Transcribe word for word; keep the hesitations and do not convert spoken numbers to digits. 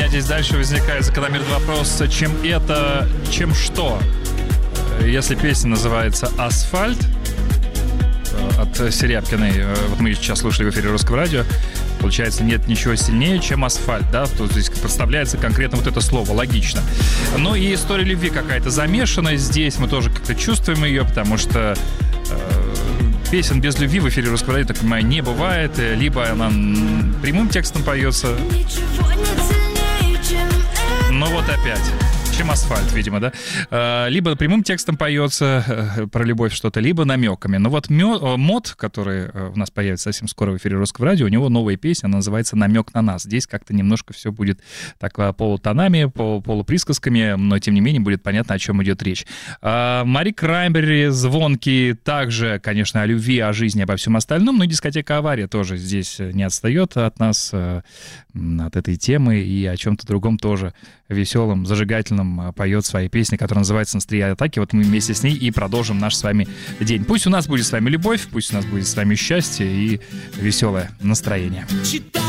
здесь дальше возникает закономерный вопрос, чем это, чем что? Если песня называется «Асфальт» от Серябкиной, вот мы сейчас слушали в эфире Русского радио, получается, нет ничего сильнее, чем асфальт, да, то здесь подставляется конкретно вот это слово, логично. Но и история любви какая-то замешана здесь, мы тоже как-то чувствуем ее, потому что э, песен без любви в эфире Русского радио, так понимаю, не бывает, либо она прямым текстом поется, но вот опять... чем асфальт, видимо, да? Либо прямым текстом поется про любовь что-то, либо намеками. Но вот Мод, который у нас появится совсем скоро в эфире Русского радио, у него новая песня, она называется «Намек на нас». Здесь как-то немножко все будет так полутонами, полуприсказками, но тем не менее будет понятно, о чем идет речь. Мари Краймбрери, «Звонкий», также, конечно, о любви, о жизни, обо всем остальном, но дискотека «Авария» тоже здесь не отстает от нас, от этой темы, и о чем-то другом тоже веселым, зажигательным поет свои песни, которая называется «Настрия атаки». Вот мы вместе с ней и продолжим наш с вами день. Пусть у нас будет с вами любовь, пусть у нас будет с вами счастье и веселое настроение.